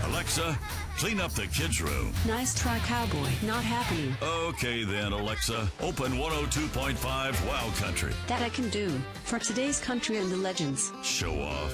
Alexa, clean up the kids' room. Nice try, cowboy. Not happening. Okay then, Alexa, open 102.5 Wild Country. That I can do. For today's country and the legends. Show off.